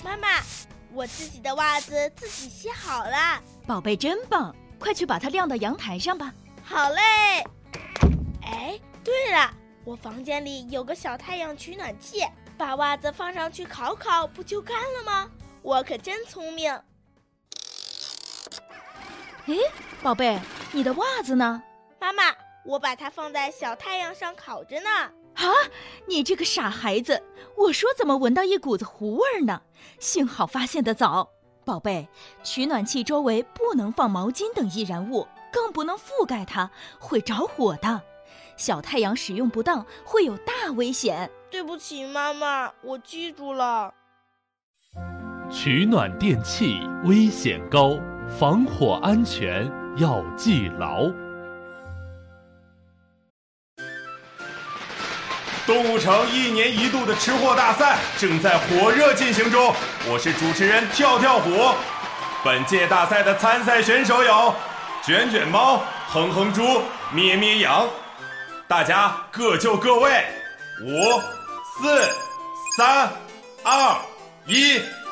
妈妈，我自己的袜子自己洗好了。 宝贝真棒，快去把它晾到阳台上吧。 好嘞。哎，对了，我房间里有个小太阳取暖器，把袜子放上去烤烤，不就干了吗？我可真聪明。 诶，宝贝，你的袜子呢？ 妈妈，我把它放在小太阳上烤着呢。 啊，你这个傻孩子，我说怎么闻到一股子糊味呢？幸好发现得早。宝贝，取暖器周围不能放毛巾等易燃物，更不能覆盖它，会着火的。小太阳使用不当会有大危险。 对不起妈妈，我记住了。 取暖电器危险高，防火安全要记牢。 动物城1年1度的吃货大赛正在火热进行中，我是主持人跳跳虎。本届大赛的参赛选手有卷卷猫、哼哼猪、咩咩羊，大家各就各位。5、4、3、2、1。